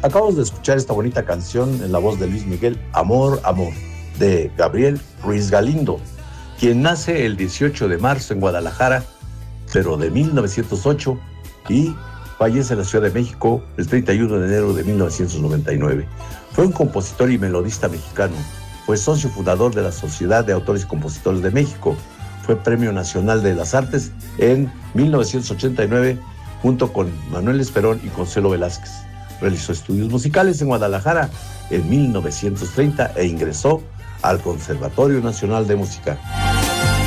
Acabamos de escuchar esta bonita canción en la voz de Luis Miguel, Amor, Amor, de Gabriel Ruiz Galindo, quien nace el 18 de marzo en Guadalajara, pero de 1908, y fallece en la Ciudad de México el 31 de enero de 1999. Fue un compositor y melodista mexicano. Fue socio fundador de la Sociedad de Autores y Compositores de México. Fue Premio Nacional de las Artes en 1989 junto con Manuel Esperón y Consuelo Velázquez. Realizó estudios musicales en Guadalajara en 1930 e ingresó al Conservatorio Nacional de Música.